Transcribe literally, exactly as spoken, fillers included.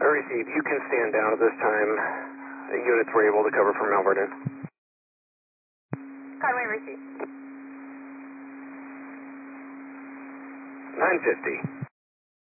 received. You can stand down at this time. The units were able to cover from Mount Vernon. Conway received. nine fifty.